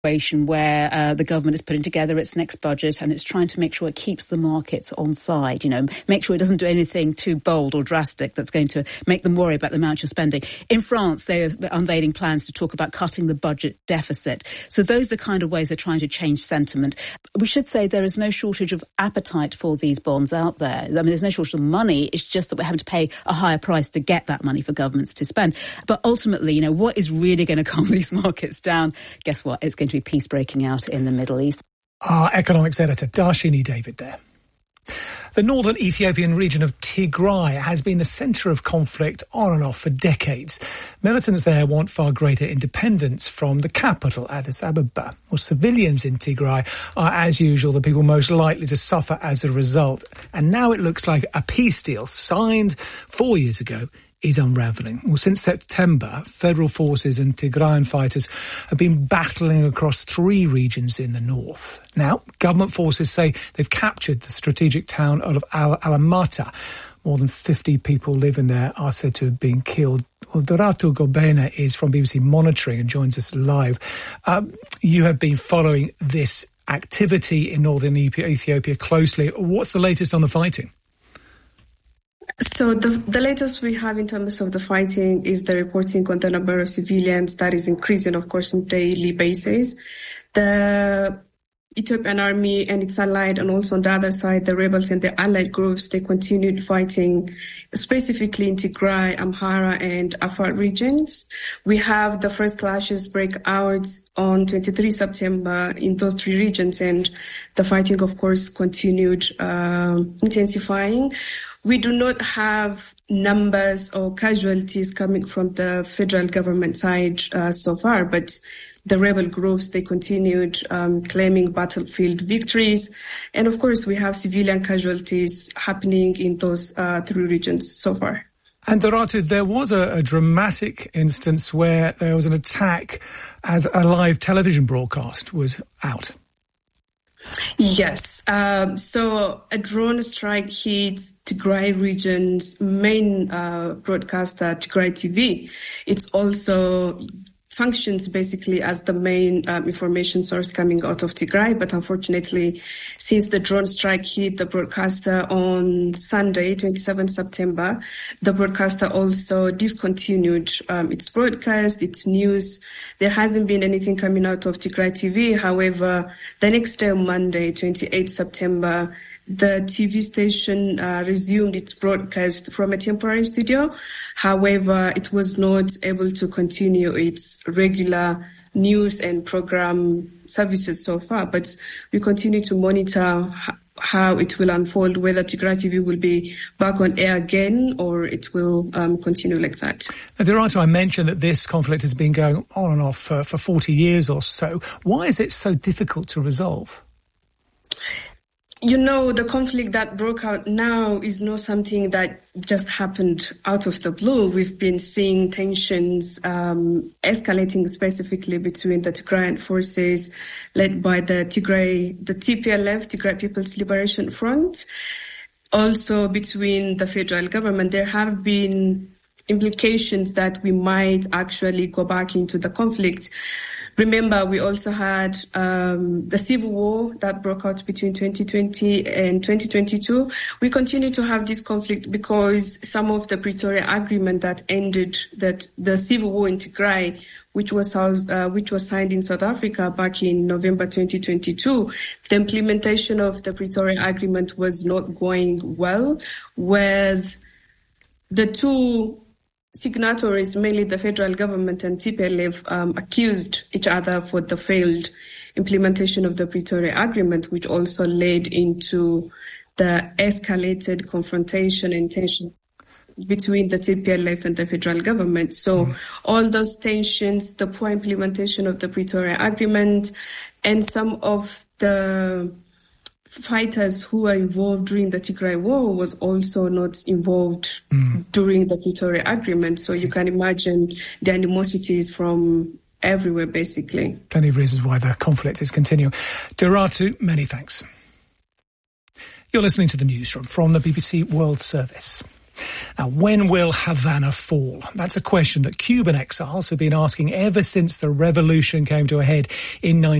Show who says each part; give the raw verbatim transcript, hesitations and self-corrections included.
Speaker 1: where uh, the government is putting together its next budget and it's trying to make sure it keeps the markets on side, you know, make sure it doesn't do anything too bold or drastic that's going to make them worry about the amount you're spending. In France, they are unveiling plans to talk about cutting the budget deficit. So those are the kind of ways they're trying to change sentiment. We should say there is no shortage of appetite for these bonds out there. I mean, there's no shortage of money. It's just that we're having to pay a higher price to get that money for governments to spend. But ultimately, you know, what is really going to calm these markets down? Guess what? It's going to be peace breaking out in the Middle East.
Speaker 2: Our economics editor, Darshini David there. The northern Ethiopian region of Tigray has been the centre of conflict on and off for decades. Militants there want far greater independence from the capital, Addis Ababa. Well, civilians in Tigray are, as usual, the people most likely to suffer as a result. And now it looks like a peace deal signed four years ago is unravelling. Well, since September, federal forces and Tigrayan fighters have been battling across three regions in the north. Now, government forces say they've captured the strategic town of Al- Alamata. More than fifty people living there are said to have been killed. Well, Doratu Gobena is from B B C Monitoring and joins us live. Um, you have been following this activity in northern Ethiopia closely. What's the latest on the fighting?
Speaker 3: So the, the latest we have in terms of the fighting is the reporting on the number of civilians that is increasing, of course, on a daily basis. The Ethiopian army and its allied, and also on the other side, the rebels and the allied groups, they continued fighting, specifically in Tigray, Amhara, and Afar regions. We have the first clashes break out on the twenty-third of September in those three regions, and the fighting, of course, continued uh, intensifying. We do not have numbers or casualties coming from the federal government side uh, so far, but the rebel groups, they continued um, claiming battlefield victories. And of course, we have civilian casualties happening in those uh, three regions so far.
Speaker 2: And Doratu, there was a, a dramatic instance where there was an attack as a live television broadcast was out.
Speaker 3: Yes. Um, so a drone strike hit Tigray region's main uh, broadcaster, Tigray T V. It's also functions basically as the main um, information source coming out of Tigray. But unfortunately, since the drone strike hit the broadcaster on Sunday, the twenty-seventh of September, the broadcaster also discontinued um, its broadcast, its news. There hasn't been anything coming out of Tigray T V. However, the next day, Monday, the twenty-eighth of September, the T V station uh, resumed its broadcast from a temporary studio. However, it was not able to continue its regular news and program services so far. But we continue to monitor h- how it will unfold, whether Tigray T V will be back on air again or it will um, continue like that.
Speaker 2: Now, Doratu, I mentioned that this conflict has been going on and off for, for forty years or so. Why is it so difficult to resolve?
Speaker 3: You know, the conflict that broke out now is not something that just happened out of the blue. We've been seeing tensions um, escalating specifically between the Tigrayan forces led by the Tigray, the T P L F, Tigray People's Liberation Front. Also between the federal government, there have been implications that we might actually go back into the conflict. Remember, we also had um, the civil war that broke out between twenty twenty and twenty twenty-two. We continue to have this conflict because some of the Pretoria Agreement that ended that the civil war in Tigray, which was uh, which was signed in South Africa back in November twenty twenty-two, the implementation of the Pretoria Agreement was not going well, with the two signatories, mainly the federal government and T P L F, um, accused each other for the failed implementation of the Pretoria Agreement, which also led into the escalated confrontation and tension between the T P L F and the federal government. So mm. all those tensions, the poor implementation of the Pretoria Agreement, and some of the fighters who were involved during the Tigray War was also not involved mm. during the Pretoria Agreement. So you can imagine the animosities from everywhere, basically.
Speaker 2: Plenty of reasons why the conflict is continuing. Doratu, many thanks. You're listening to the newsroom from the B B C World Service. Now, when will Havana fall? That's a question that Cuban exiles have been asking ever since the revolution came to a head in nineteen